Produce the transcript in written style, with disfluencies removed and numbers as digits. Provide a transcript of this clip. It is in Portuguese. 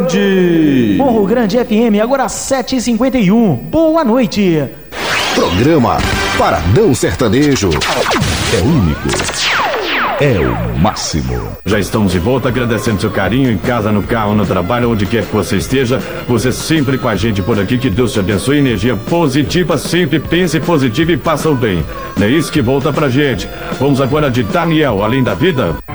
Grande! Morro Grande FM, agora 7h51. Boa noite. Programa Paradão Sertanejo. É único. É o máximo. Já estamos de volta, agradecendo seu carinho em casa, no carro, no trabalho, onde quer que você esteja. Você sempre com a gente por aqui, que Deus te abençoe. Energia positiva, sempre pense positivo e faça o bem. Não é isso que volta pra gente. Vamos agora de Daniel, Além da Vida.